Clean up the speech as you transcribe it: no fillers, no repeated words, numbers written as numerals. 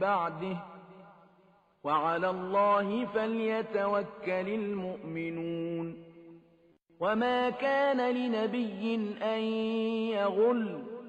بعده وعلى الله فليتوكل المؤمنون وما كان لنبي أن يغل